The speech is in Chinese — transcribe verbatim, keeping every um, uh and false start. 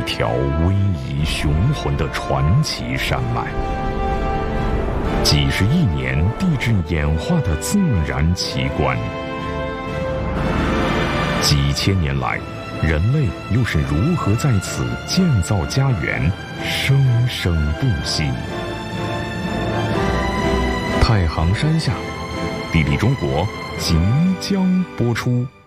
条逶迤雄浑的传奇山脉，几十亿年地质演化的自然奇观。几千年来，人类又是如何在此建造家园，生生不息？太行山下，地理中国即将播出。